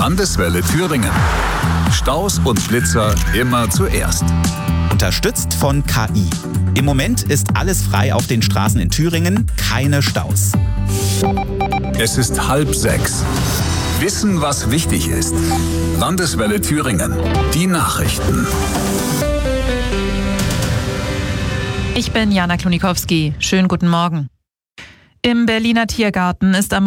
Landeswelle Thüringen. Staus und Blitzer immer zuerst. Unterstützt von KI. Im Moment ist alles frei auf den Straßen in Thüringen, keine Staus. Es ist 5:30. Wissen, was wichtig ist. Landeswelle Thüringen. Die Nachrichten. Ich bin Jana Klonikowski. Schönen guten Morgen. Im Berliner Tiergarten ist am